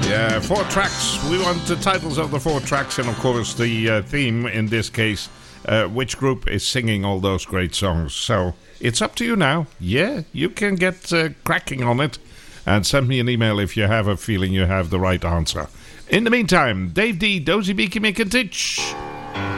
Yeah, 4 tracks. We want the titles of the 4 tracks and, of course, the theme in this case. Which group is singing all those great songs? So it's up to you now. Yeah, you can get cracking on it and send me an email if you have a feeling you have the right answer. In the meantime, Dave D, Dozy Beaky McIntitch.